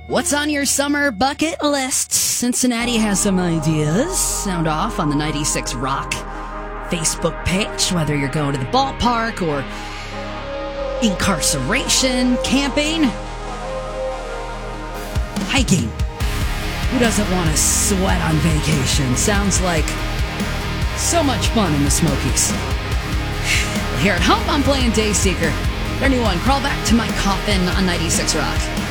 What's on your summer bucket list? Cincinnati has some ideas. Sound off on the 96 Rock Facebook page, whether you're going to the ballpark or incarceration, camping, hiking. Who doesn't want to sweat on vacation? Sounds like so much fun in the Smokies. Here at home, I'm playing Dayseeker. Their new one, Crawl Back to My Coffin on 96 Rock.